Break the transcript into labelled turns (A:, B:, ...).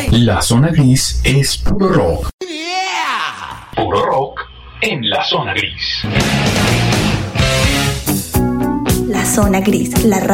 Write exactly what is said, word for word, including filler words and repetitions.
A: La zona gris es puro rock. Puro rock en la zona gris.
B: La zona gris, la